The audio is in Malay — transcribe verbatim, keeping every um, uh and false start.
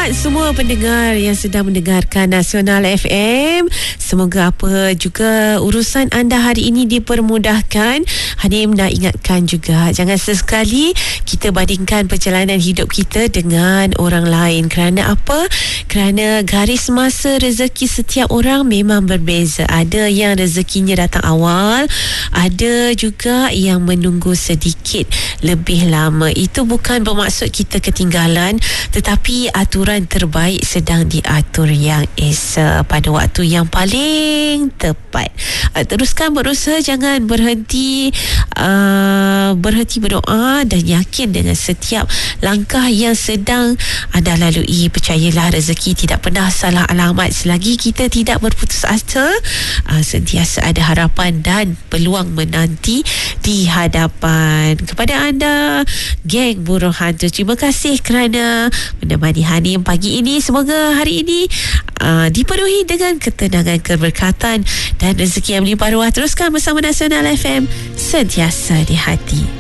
Selamat semua pendengar yang sedang mendengarkan Nasional F M. Semoga apa juga urusan anda hari ini dipermudahkan. Hanim nak ingatkan juga, jangan sesekali kita bandingkan perjalanan hidup kita dengan orang lain. Kerana apa? Kerana garis masa rezeki setiap orang memang berbeza. Ada yang rezekinya datang awal, ada juga yang menunggu sedikit lebih lama. Itu bukan bermaksud kita ketinggalan, tetapi aturan terbaik sedang diatur yang esa pada waktu yang paling tepat. Uh, teruskan berusaha, jangan berhenti uh, berhenti berdoa dan yakin dengan setiap langkah yang sedang anda lalui. Percayalah, rezeki tidak pernah salah alamat. Selagi kita tidak berputus asa, uh, sentiasa ada harapan dan peluang menanti di hadapan. Kepada anda, geng Buruh Hantu, terima kasih kerana menemani Hanim pagi ini. Semoga hari ini uh, dipenuhi dengan ketenangan, keberkatan dan rezeki yang melimpah ruah. Teruskan bersama Nasional F M, sentiasa di hati.